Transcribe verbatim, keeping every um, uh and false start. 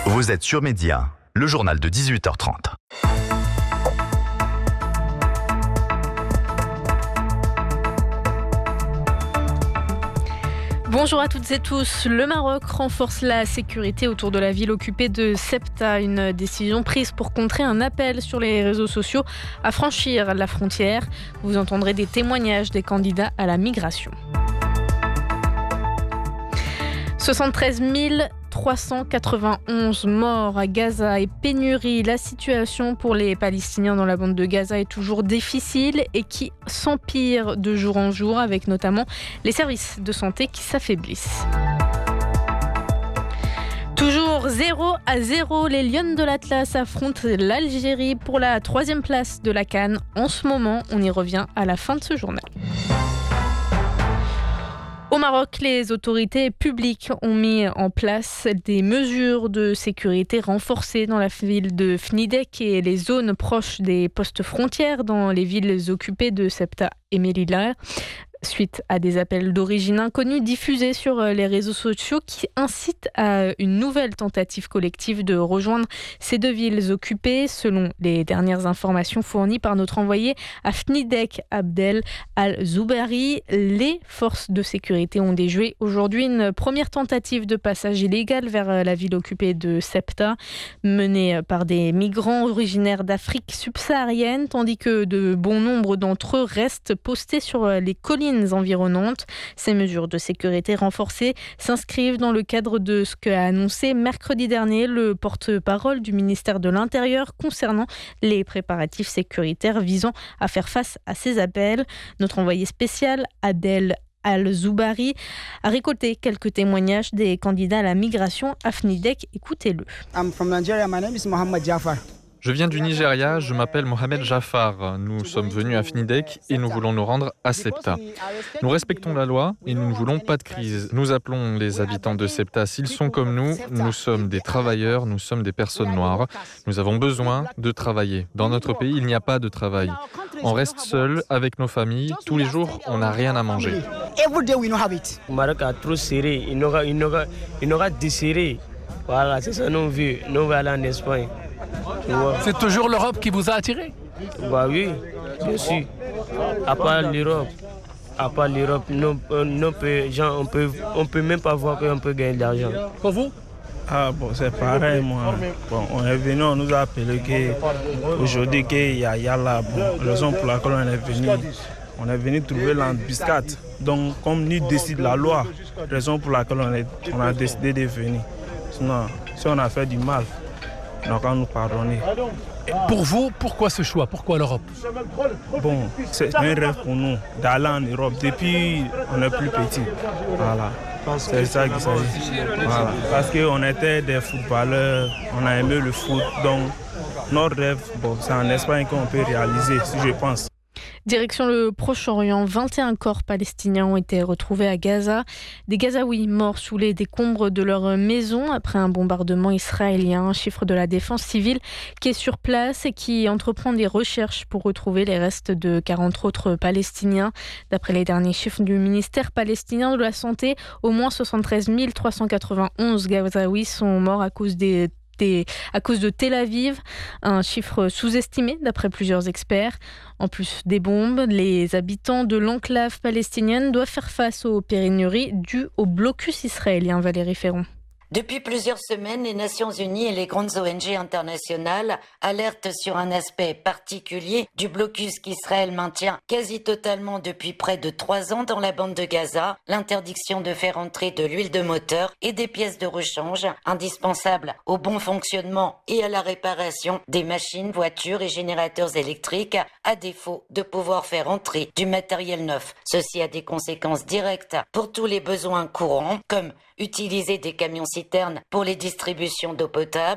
Vous êtes sur Média, le journal de dix-huit heures trente. Bonjour à toutes et tous. Le Maroc renforce la sécurité autour de la ville occupée de Ceuta, une décision prise pour contrer un appel sur les réseaux sociaux à franchir la frontière. Vous entendrez des témoignages des candidats à la migration. soixante-treize mille trois cent quatre-vingt-onze morts à Gaza et pénurie. La situation pour les Palestiniens dans la bande de Gaza est toujours difficile et qui s'empire de jour en jour, avec notamment les services de santé qui s'affaiblissent. Toujours zéro à zéro, les Lions de l'Atlas affrontent l'Algérie pour la troisième place de la CAN. En ce moment, on y revient à la fin de ce journal. Au Maroc, les autorités publiques ont mis en place des mesures de sécurité renforcées dans la ville de Fnidek et les zones proches des postes frontières dans les villes occupées de Ceuta et Melilla, suite à des appels d'origine inconnue diffusés sur les réseaux sociaux qui incitent à une nouvelle tentative collective de rejoindre ces deux villes occupées. Selon les dernières informations fournies par notre envoyé à Fnidek, Abdel Al-Zoubari, les forces de sécurité ont déjoué aujourd'hui une première tentative de passage illégal vers la ville occupée de Ceuta, menée par des migrants originaires d'Afrique subsaharienne, tandis que de bon nombre d'entre eux restent postés sur les collines environnantes. Ces mesures de sécurité renforcées s'inscrivent dans le cadre de ce qu'a annoncé mercredi dernier le porte-parole du ministère de l'Intérieur concernant les préparatifs sécuritaires visant à faire face à ces appels. Notre envoyé spécial, Adel Al-Zoubari, a récolté quelques témoignages des candidats à la migration à Fnidek. Écoutez-le. I'm from Nigeria. My name is Mohammed Jafar. Je viens du Nigeria, je m'appelle Mohamed Jafar. Nous sommes venus à Fnidek et nous voulons nous rendre à Ceuta. Nous respectons la loi et nous ne voulons pas de crise. Nous appelons les habitants de Ceuta, s'ils sont comme nous, nous sommes des travailleurs, nous sommes des personnes noires. Nous avons besoin de travailler. Dans notre pays, il n'y a pas de travail. On reste seul avec nos familles. Tous les jours, on n'a rien à manger. Le Maroc a trop serré, il n'aura, il n'aura, il n'aura desserré. Voilà, c'est ça nos vues. Nous allons aller en Espagne. C'est toujours l'Europe qui vous a attiré? Bah oui, bien sûr. À part l'Europe, à part l'Europe, nous, nous peut, genre, on peut, on peut même pas voir qu'on peut gagner de l'argent. Pour vous? Ah bon, c'est pareil, moi. Bon, on est venu, on nous a appelé qu'aujourd'hui qu'il y a Yalla. Bon, raison pour laquelle on est venu. On est venu trouver l'embuscade. Donc, comme nous décide la loi, raison pour laquelle on, est, on a décidé de venir. Sinon, si on a fait du mal, donc on nous pardonner. Pour vous, pourquoi ce choix? Pourquoi l'Europe? Bon, c'est un rêve pour nous d'aller en Europe depuis on est plus petit. Voilà. C'est ça qui s'agit. Voilà. Parce qu'on était des footballeurs, on a aimé le foot. Donc, notre rêve, bon, c'est en Espagne qu'on peut réaliser, si je pense. Direction le Proche-Orient, vingt et un corps palestiniens ont été retrouvés à Gaza. Des Gazaouis morts sous les décombres de leur maison après un bombardement israélien. Un chiffre de la défense civile qui est sur place et qui entreprend des recherches pour retrouver les restes de quarante autres Palestiniens. D'après les derniers chiffres du ministère palestinien de la Santé, au moins soixante-treize mille trois cent quatre-vingt-onze Gazaouis sont morts à cause des Des, à cause de Tel Aviv, un chiffre sous-estimé d'après plusieurs experts. En plus des bombes, les habitants de l'enclave palestinienne doivent faire face aux pénuries dues au blocus israélien. Valérie Ferron. Depuis plusieurs semaines, les Nations Unies et les grandes O N G internationales alertent sur un aspect particulier du blocus qu'Israël maintient quasi totalement depuis près de trois ans dans la bande de Gaza, l'interdiction de faire entrer de l'huile de moteur et des pièces de rechange indispensables au bon fonctionnement et à la réparation des machines, voitures et générateurs électriques, à défaut de pouvoir faire entrer du matériel neuf. Ceci a des conséquences directes pour tous les besoins courants, comme utiliser des camions citernes pour les distributions d'eau potable,